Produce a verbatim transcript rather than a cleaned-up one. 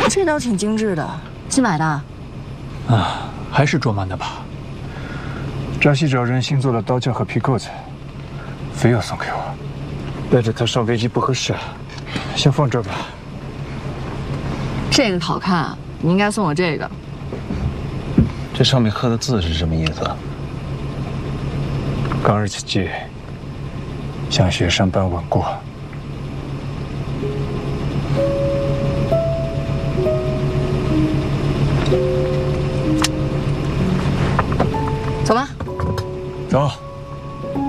这刀挺精致的，新买的。 啊，还是卓曼的吧？ 扎西找人新做了刀架和皮扣子，非要送给我，带着它上飞机不合适，先放这儿吧。 这个好看，你应该送我这个。 这上面刻的字是什么意思？ 刚日之计，像雪山般稳固。 走吧， 走。